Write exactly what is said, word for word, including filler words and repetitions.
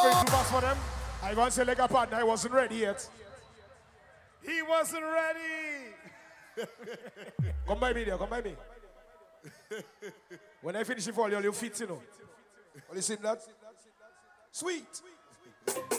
bring two bars for them. I gonna say like a partner, I wasn't ready yet. He wasn't ready. Come by me there, come by me. When I finish it for you, you'll fit, you know. Well, you see that? Sweet.